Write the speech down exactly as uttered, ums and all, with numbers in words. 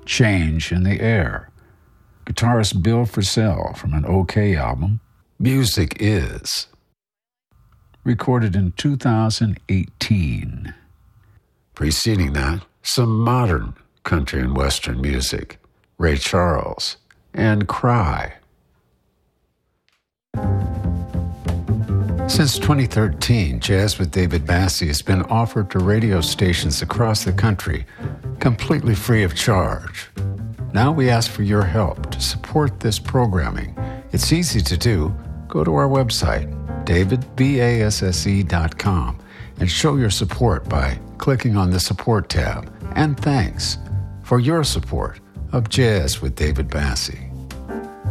Change in the Air. Guitarist Bill Frisell from an OK album, Music Is. Recorded in two thousand eighteen. Preceding that, some modern country and western music, Ray Charles and Cry. Since twenty thirteen, Jazz with David Bassie has been offered to radio stations across the country, completely free of charge. Now we ask for your help to support this programming. It's easy to do. Go to our website, david basse dot com, and show your support by clicking on the Support tab. And thanks for your support of Jazz with David Bassie.